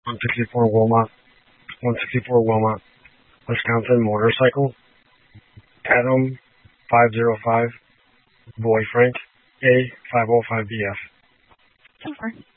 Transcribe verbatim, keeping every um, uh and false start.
one sixty-four Wilmot, one sixty-four Wilmot, Wisconsin motorcycle. Adam five zero five, Boy Frank, A five oh five B F. Over.